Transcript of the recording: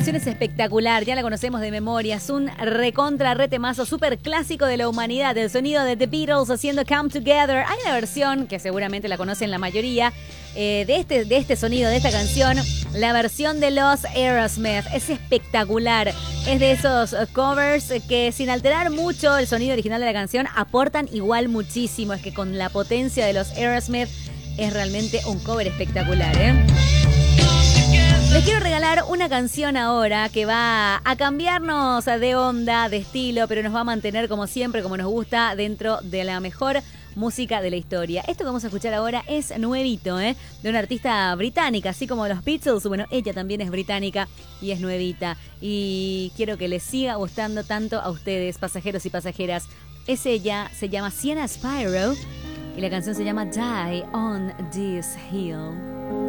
canción es espectacular, ya la conocemos de memoria, es un recontra retemazo súper clásico de la humanidad, el sonido de The Beatles haciendo Come Together. Hay una versión que seguramente la conocen la mayoría de este sonido, de esta canción, la versión de los Aerosmith. Es espectacular, es de esos covers que sin alterar mucho el sonido original de la canción aportan igual muchísimo. Es que con la potencia de los Aerosmith es realmente un cover espectacular, ¿eh? Les quiero regalar una canción ahora que va a cambiarnos de onda, de estilo, pero nos va a mantener como siempre, como nos gusta, dentro de la mejor música de la historia. Esto que vamos a escuchar ahora es nuevito, de una artista británica, así como los Beatles. Bueno, ella también es británica y es nuevita. Y quiero que les siga gustando tanto a ustedes, pasajeros y pasajeras. Es ella, se llama Sienna Spiro y la canción se llama Die on This Hill.